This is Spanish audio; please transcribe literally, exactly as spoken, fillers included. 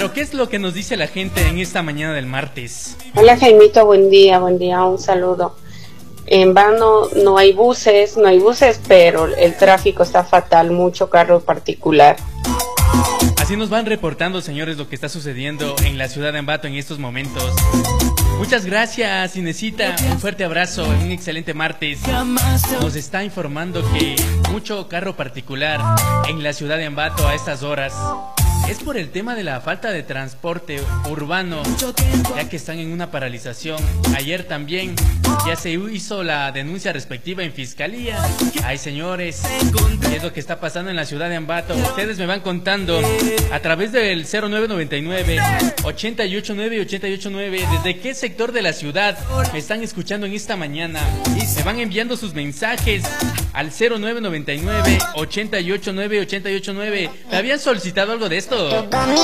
Pero ¿qué es lo que nos dice la gente en esta mañana del martes? Hola Jaimito, buen día, buen día, un saludo. En vano no hay buses, no hay buses, pero el tráfico está fatal, mucho carro particular. Así nos van reportando, señores, lo que está sucediendo en la ciudad de Ambato en estos momentos. Muchas gracias, Inesita, un fuerte abrazo, un excelente martes. Nos está informando que mucho carro particular en la ciudad de Ambato a estas horas. Es por el tema de la falta de transporte urbano, ya que están en una paralización. Ayer también ya se hizo la denuncia respectiva en fiscalía. Ay, señores, ¿qué es lo que está pasando en la ciudad de Ambato? Ustedes me van contando a través del cero nueve noventa y nueve, ochenta y ocho nueve, ochenta y ocho nueve. ¿Desde qué sector de la ciudad me están escuchando en esta mañana? Me van enviando sus mensajes al cero nueve noventa y nueve, ochenta y ocho nueve, ochenta y ocho nueve. ¿Me habían solicitado algo de esto?